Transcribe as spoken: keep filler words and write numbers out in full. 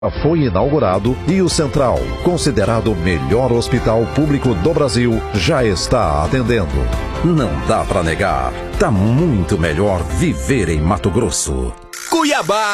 Foi inaugurado e o Central, considerado o melhor hospital público do Brasil, já está atendendo. Não dá para negar, tá muito melhor viver em Mato Grosso. Cuiabá.